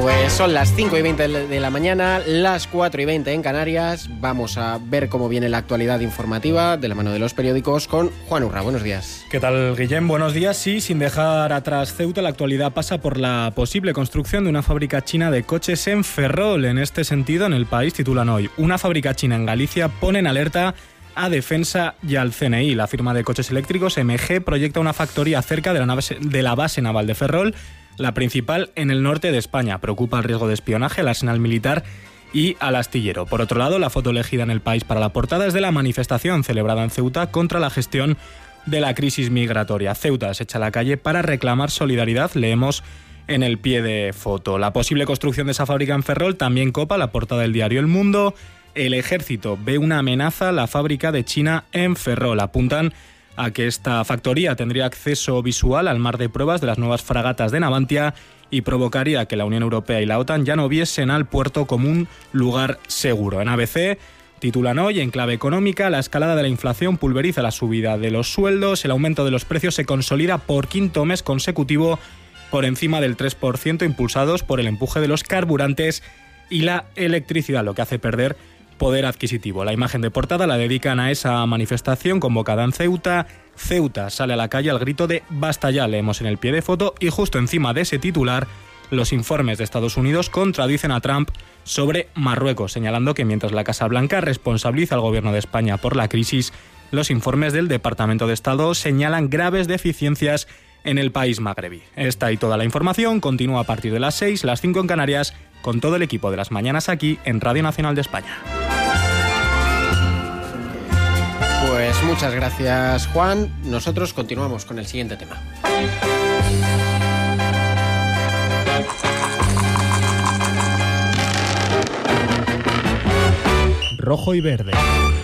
Pues son las 5:20 de la mañana, las 4:20 en Canarias. Vamos a ver cómo viene la actualidad informativa de la mano de los periódicos con Juan Urra. Buenos días. ¿Qué tal, Guillem? Buenos días. Sí, sin dejar atrás Ceuta, la actualidad pasa por la posible construcción de una fábrica china de coches en Ferrol. En este sentido, en El País titulan hoy: una fábrica china en Galicia pone en alerta a Defensa y al CNI. La firma de coches eléctricos MG proyecta una factoría cerca de la base naval de Ferrol, la principal en el norte de España. Preocupa el riesgo de espionaje al arsenal militar y al astillero. Por otro lado, la foto elegida en El País para la portada es de la manifestación celebrada en Ceuta contra la gestión de la crisis migratoria. Ceuta se echa a la calle para reclamar solidaridad, leemos en el pie de foto. La posible construcción de esa fábrica en Ferrol también copa la portada del diario El Mundo. El Ejército ve una amenaza a la fábrica de China en Ferrol. Apuntan a que esta factoría tendría acceso visual al mar de pruebas de las nuevas fragatas de Navantia y provocaría que la Unión Europea y la OTAN ya no viesen al puerto como un lugar seguro. En ABC titulan hoy: en clave económica, la escalada de la inflación pulveriza la subida de los sueldos, el aumento de los precios se consolida por quinto mes consecutivo por encima del 3%, impulsados por el empuje de los carburantes y la electricidad, lo que hace perder poder adquisitivo. La imagen de portada la dedican a esa manifestación convocada en Ceuta. Ceuta sale a la calle al grito de «Basta ya», leemos en el pie de foto, y justo encima de ese titular, los informes de Estados Unidos contradicen a Trump sobre Marruecos, señalando que mientras la Casa Blanca responsabiliza al gobierno de España por la crisis, los informes del Departamento de Estado señalan graves deficiencias en el país magrebí. Esta y toda la información continúa a partir de las 6, las 5 en Canarias, con todo el equipo de las mañanas aquí en Radio Nacional de España. Pues muchas gracias, Juan. Nosotros continuamos con el siguiente tema. Rojo y verde.